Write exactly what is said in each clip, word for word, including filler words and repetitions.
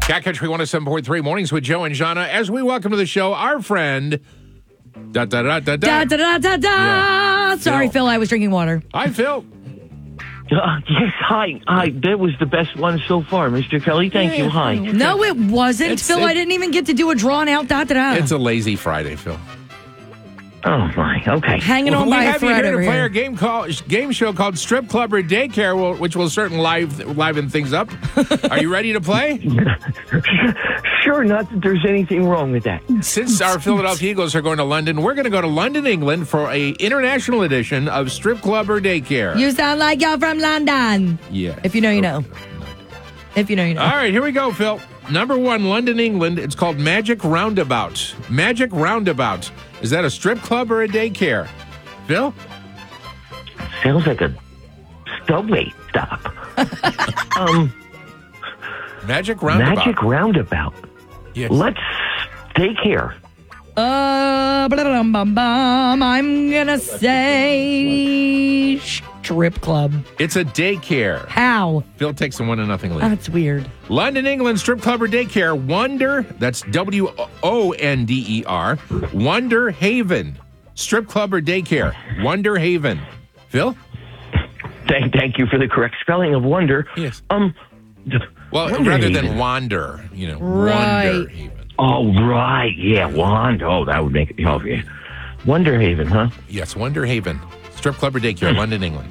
Cat Country one oh seven point three Mornings with Joe and Jana. As we welcome to the show our friend. Da da da da Da da da da da. Yeah. Sorry, Phil. Phil. I was drinking water. Hi, Phil. Uh, yes, hi. Hi. That was the best one so far, Mister Kelly. Thank Yeah, you. Hi. No, it wasn't, It's- Phil. it- I didn't even get to do a drawn out da da da. It's a lazy Friday, Phil. Oh, my. Okay. Hanging on we by a have you thread here to over play here. our game call, game show called Strip Club or Daycare, will- which will certainly live, liven things up. Are you ready to play? Sure, not that there's anything wrong with that. Since our Philadelphia Eagles are going to London, we're going to go to London, England for a international edition of Strip Club or Daycare. You sound like you're from London. Yeah. If you know, you know. If you know, you know. All right, here we go, Phil. Number one, London, England. It's called Magic Roundabout. Magic Roundabout. Is that a strip club or a daycare? Phil? Sounds like a subway stop. um, Magic Roundabout. Magic Roundabout. Yes. Let's daycare. Uh, blah-blah-bum, bum, bum. I'm gonna say strip club. It's a daycare. How? Phil takes a one to nothing lead. That's weird. London, England, strip club or daycare. Wonder, that's W O N D E R. Wonder Haven. Strip club or daycare. Wonder Haven. Phil? Thank, thank you for the correct spelling of wonder. Yes. Um. Well, Wonder rather Haven. than wander, you know. Right. Wonder Haven. Oh, right. Yeah, wand. Oh, that would make it. Oh, yeah. Wonder Haven, huh? Yes, Wonder Haven. Strip club or daycare. London, England.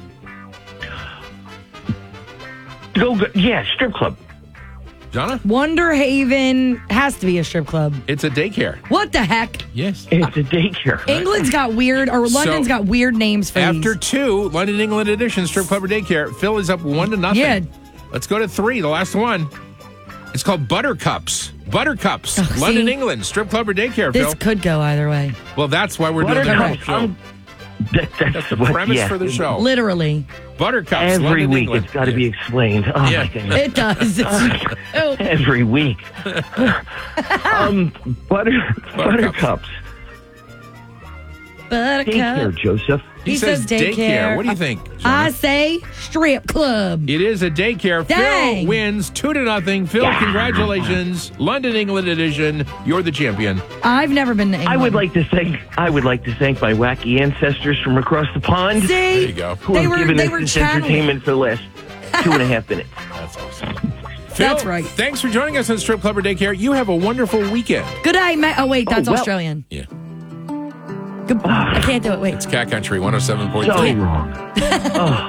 Go, go. Yeah, strip club. Donna? Wonder Haven has to be a strip club. It's a daycare. What the heck? Yes. It's a daycare. England's got weird, or London's So, got weird names for After these. two, London, England edition, strip club or daycare. Phil is up one to nothing. Yeah. Let's go to three, the last one. It's called Buttercups. Buttercups. Oh, London, see? England, strip club or daycare, This Phil. could go either way. Well, that's why we're doing the whole Buttercups. show. Um, that, that's, That's the what, premise yeah. for the show. Literally. Buttercups. Every London, week England. it's got to Yeah. be explained. Oh, Yeah. my goodness. It does. It's, oh, Every week. um, butter, buttercups. Daycare, Buttercup. Joseph. He, He says, says daycare. daycare. What do you think? I Jonah? say strip club. It is a daycare. Dang. Phil wins two to nothing. Phil, Yeah. congratulations. London, England edition. You're the champion. I've never been to England. I would like to thank I would like to thank my wacky ancestors from across the pond See? There you go. who They have were given they us were this channeling. entertainment for the last two and a half minutes. That's awesome. Phil, That's right. Thanks for joining us on Strip Club or Daycare. You have a wonderful weekend. Good day, Matt. Oh wait, that's well. Australian. Yeah. Good. I can't do it. Wait. It's Cat Country one oh seven point three. So wrong. Oh.